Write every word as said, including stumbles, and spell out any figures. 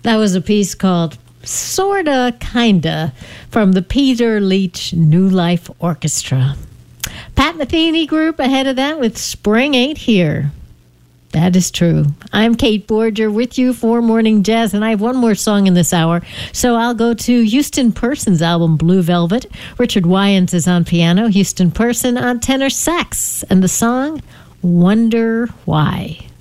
That was a piece called Sorta Kinda from the Peter Leach New Life Orchestra. Pat Metheny Group ahead of that with Spring Ain't Here. That is true. I'm Kate Borger with you for Morning Jazz, and I have one more song in this hour. So I'll go to Houston Person's album, Blue Velvet. Richard Wyans is on piano, Houston Person on tenor sax, and the song, Wonder Why.